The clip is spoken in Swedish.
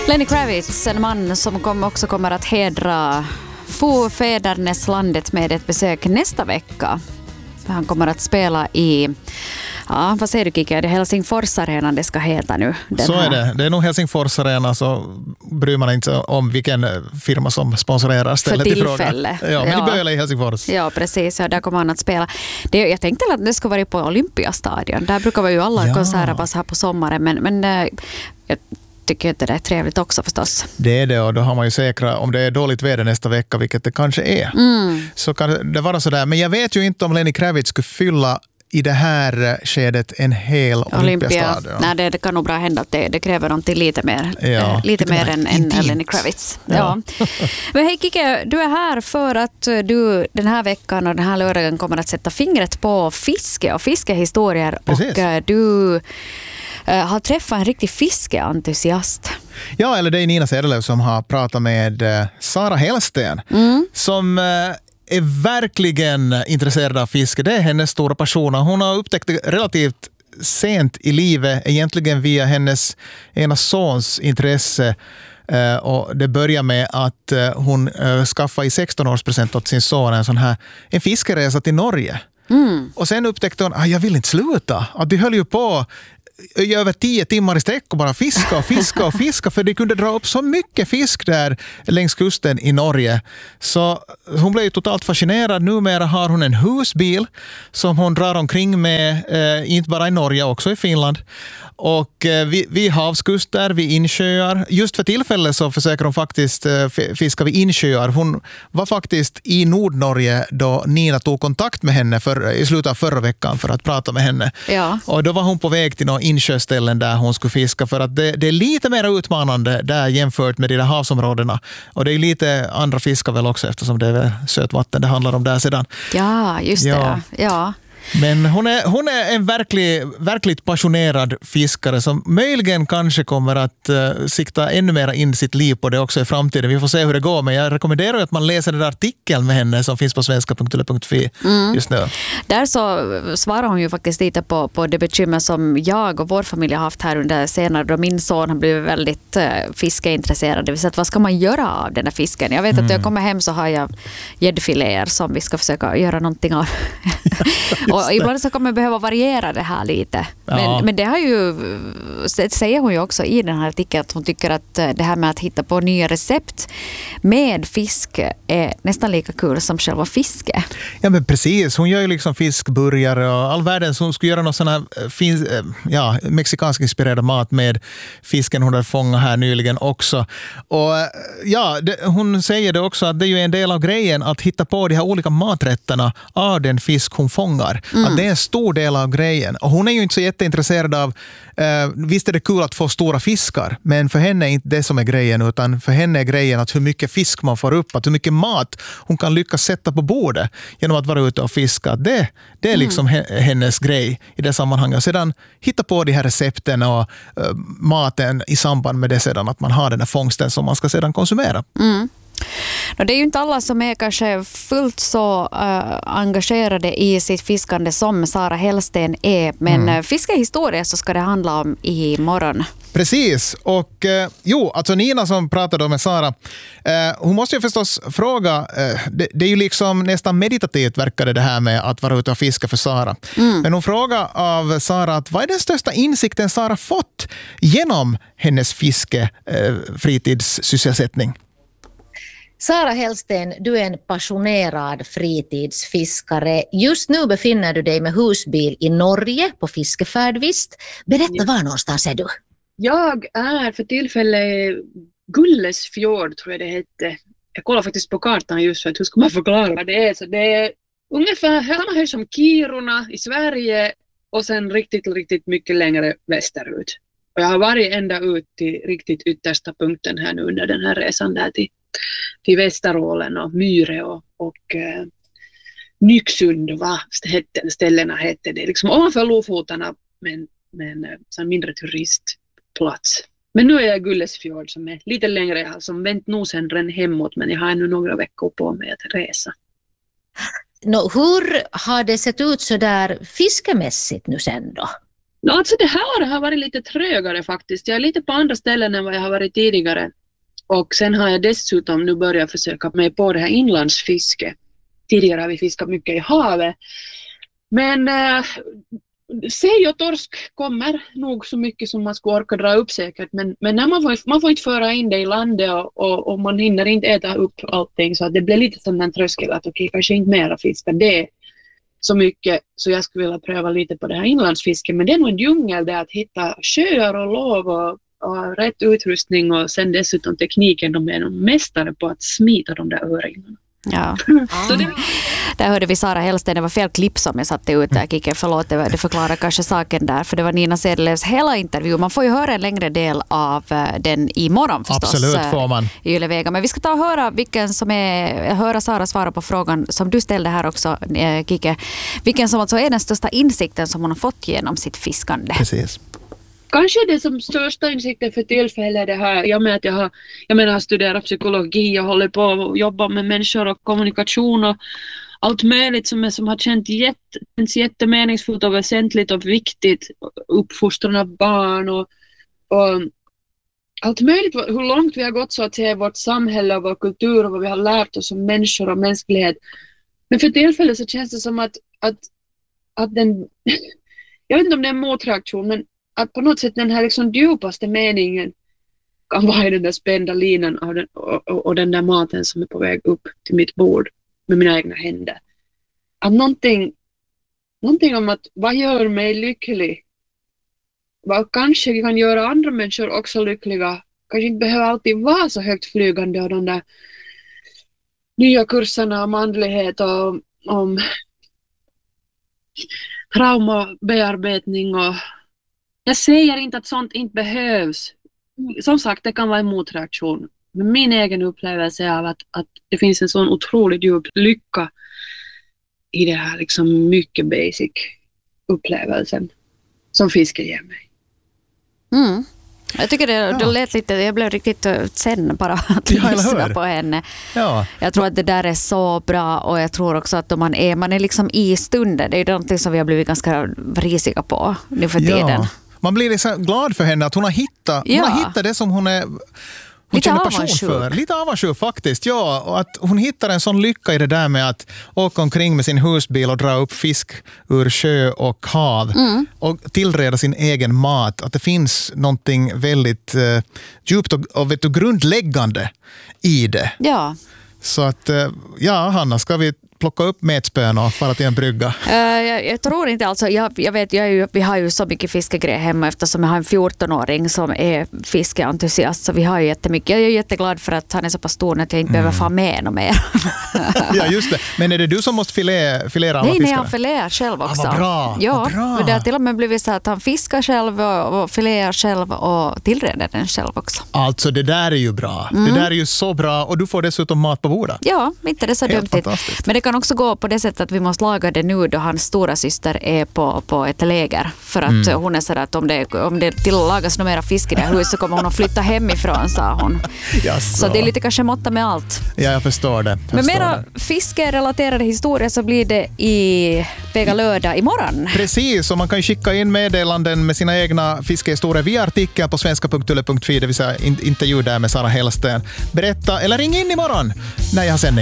Lenny Kravitz, en man som också kommer att hedra Fäderneslandet med ett besök nästa vecka. Han kommer att spela i, vad säger du Kike, det är Helsingfors Arena det ska heta nu. Så är det. Det är nog Helsingfors Arena, så bryr man inte om vilken firma som sponsorerar stället i fråga. Ja, men det börjar i Helsingfors. Ja, precis. Ja, där kommer han att spela. Jag tänkte att det ska vara på Olympiastadion. Där brukar vi ju alla konserter pass här på sommaren, men jag tycker att det är trevligt också förstås. Det är det, och då har man ju säkra, om det är dåligt väder nästa vecka, vilket det kanske är, så kan det vara sådär. Men jag vet ju inte om Lenny Kravitz skulle fylla i det här skedet en hel Olympiastadion. Nej, det kan nog bra hända att det kräver någonting lite mer, lite mer än Lenny Kravitz. Ja. Men hej Kike, du är här för att du den här veckan och den här lördagen kommer att sätta fingret på fiske och fiskehistorier. Precis. Och du har träffat en riktig fiskeentusiast. Ja, eller det är Nina Cederlöf som har pratat med Sara Hellsten som är verkligen intresserad av fiske. Det är hennes stora passion. Hon har upptäckt det relativt sent i livet, egentligen via hennes ena sons intresse. Och det börjar med att hon skaffade i 16-årspresent åt sin son en fiskeresa till Norge. Och sen upptäckte hon att jag vill inte sluta. Att de höll ju på i över 10 timmar i sträck och bara fiska, för de kunde dra upp så mycket fisk där längs kusten i Norge. Så hon blev ju totalt fascinerad. Numera har hon en husbil som hon drar omkring med, inte bara i Norge, också i Finland. Och vid havskuster, vid insjöar. Just för tillfället så försöker hon faktiskt fiska vid insjöar. Hon var faktiskt i Nordnorge då Nina tog kontakt med henne i slutet av förra veckan för att prata med henne. Ja. Och då var hon på väg till några insjöställen där hon skulle fiska, för att det är lite mer utmanande där jämfört med de där havsområdena. Och det är lite andra fiskar väl också, eftersom det är sötvatten det handlar om där sedan. Ja, just det. Ja. Men hon är en verkligt passionerad fiskare som möjligen kanske kommer att sikta ännu mer in sitt liv på det också i framtiden. Vi får se hur det går, men jag rekommenderar att man läser den där artikeln med henne som finns på svenska.yle.fi just nu. Där så svarar hon ju faktiskt lite på det bekymmer som jag och vår familj har haft här under senare, då min son har blivit väldigt fiskeintresserad. Det vill säga, vad ska man göra av den här fisken? Jag vet att när jag kommer hem så har jag gäddfiléer som vi ska försöka göra någonting av. Och ibland så kommer man behöva variera det här lite. Men det har ju, säger hon ju också i den här artikeln, att hon tycker att det här med att hitta på nya recept med fisk är nästan lika kul som själva fiske. Ja, men precis. Hon gör ju liksom fiskburgare och all världen. Så hon skulle göra någon sån här mexikansk inspirerad mat med fisken hon har fångat här nyligen också. Och hon säger det också att det är ju en del av grejen att hitta på de här olika maträtterna av den fisk hon fångar. Att det är en stor del av grejen. Och hon är ju inte så jätteintresserad av, visst är det kul att få stora fiskar, men för henne är inte det som är grejen, utan för henne är grejen att hur mycket fisk man får upp, att hur mycket mat hon kan lyckas sätta på bordet genom att vara ute och fiska. Det är liksom hennes grej i det sammanhanget. Och sedan hitta på de här recepten och maten i samband med det sedan, att man har den här fångsten som man ska sedan konsumera. Det är ju inte alla som är kanske fullt så engagerade i sitt fiskande som Sara Hellsten är, men fiskehistoria så ska det handla om imorgon. Precis, och alltså Nina som pratade med Sara, hon måste ju förstås fråga, det är ju liksom nästan meditativt verkade det här med att vara ute och fiska för Sara. Men hon frågar av Sara att vad är den största insikten Sara fått genom hennes fritidssysselsättning? Sara Hellsten, du är en passionerad fritidsfiskare. Just nu befinner du dig med husbil i Norge på fiskefärd, visst? Berätta, var någonstans är du? Jag är för tillfället Gullesfjord, tror jag det hette. Jag kollar faktiskt på kartan just för att hur ska man förklara vad det är. Så det är ungefär samma här som Kiruna i Sverige och sen riktigt mycket längre västerut. Och jag har varit ända ut till riktigt yttersta punkten här nu under den här resan där till Västerålen och Myre och Nyksund, vad ställena hette det. Liksom ovanför Lofotarna, men en mindre turistplats. Men nu är jag i Gullesfjord som är lite längre. Jag har som vänt nosen hemåt, men jag har ännu några veckor på mig att resa. Hur har det sett ut så där fiskemässigt nu sen då? Alltså det här året har varit lite trögare faktiskt. Jag är lite på andra ställen än vad jag har varit tidigare. Och sen har jag dessutom nu börjat försöka mig på det här inlandsfiske. Tidigare har vi fiskat mycket i havet. Men sej och torsk kommer nog så mycket som man ska orka dra upp säkert. Men när man får inte föra in det i landet och man hinner inte äta upp allting. Så att det blir lite som en tröskel att okej, kanske inte mera fiska det så mycket. Så jag skulle vilja pröva lite på det här inlandsfisket. Men det är nog en djungel där att hitta sjöar och lov och rätt utrustning och sen dessutom tekniken. De är de mästare på att smita de där öringarna. Ja. Så Där hörde vi Sara Hellsten, det var fel klipp som jag satte ut där, Kike, förlåt, det förklarar kanske saken där, för det var Nina Sedelövs hela intervju. Man får ju höra en längre del av den imorgon förstås. Absolut får man. I Ylevega. Men vi ska ta och höra Sara svara på frågan som du ställde här också, Kike. Vilken som alltså är den största insikten som hon har fått genom sitt fiskande? Precis. Kanske det som största insikten för tillfället det här. Jag har studerat psykologi och håller på att jobba med människor och kommunikation och allt möjligt som har känts jättemeningsfullt och väsentligt och viktigt. Uppfostran av barn och allt möjligt. Hur långt vi har gått så att säga i vårt samhälle och vår kultur och vad vi har lärt oss som människor och mänsklighet. Men för tillfället så känns det som att den, jag vet inte om det är en motreaktion, men att på något sätt den här liksom djupaste meningen kan vara i den där spända linan och den där maten som är på väg upp till mitt bord med mina egna händer. Att någonting om att vad gör mig lycklig? Vad kanske kan göra andra människor också lyckliga? Kanske inte behöver alltid vara så högt flygande och de där nya kurserna om andlighet och om traumabearbetning och jag säger inte att sånt inte behövs. Som sagt, det kan vara en motreaktion. Men min egen upplevelse av att det finns en sån otroligt djup lycka i det här liksom mycket basic upplevelsen som fisken ger mig. Mm. Jag tycker det lät lite, jag blev riktigt sen bara att lyssna på henne. Ja. Jag tror att det där är så bra och jag tror också att man är liksom i stunden. Det är något som vi har blivit ganska risiga på nu för tiden. Man blir liksom glad för henne att hon har hittat det som hon känner passion för. Lite avundsjuk faktiskt, ja. Och att hon hittar en sån lycka i det där med att åka omkring med sin husbil och dra upp fisk ur sjö och hav och tillreda sin egen mat. Att det finns någonting väldigt djupt och grundläggande i det. Ja. Så att, Hanna, ska vi plocka upp metspön och fara till en brygga? Jag tror inte alltså. Jag vet, vi har ju så mycket fiskegrejer hemma eftersom jag har en 14-åring som är fiskeentusiast. Så vi har ju jättemycket. Jag är jätteglad för att han är så pass stor att jag inte behöver få med något mer. Ja, just det. Men är det du som måste filera alla fiskar? Nej, han filerar själv också. Vad bra. Ja, för det har till och med blivit så att han fiskar själv och filerar själv och tillreder den själv också. Alltså, det där är ju bra. Det där är ju så bra och du får dessutom mat på bordet. Ja, inte det så dumt. Men det kan också gå på det sättet att vi måste laga det nu då hans stora syster är på ett läger. För att hon är så att om det tillagas några mera fisk i det här huset så kommer hon att flytta hemifrån, sa hon. Så det är lite kanske måtta med allt. Ja, jag förstår det. Men mera fiskerelaterade historier så blir det i Vega lördag imorgon. Precis, och man kan ju skicka in meddelanden med sina egna fiskehistorier via artikeln på svenska.yle.fi, det vill säga intervju där med Sara Hellsten. Berätta eller ring in imorgon när jag har sändning.